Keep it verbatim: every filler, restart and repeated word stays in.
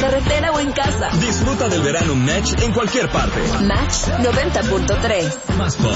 carretera o en casa. Disfruta del verano Match en cualquier parte. Match noventa punto tres. Más pop.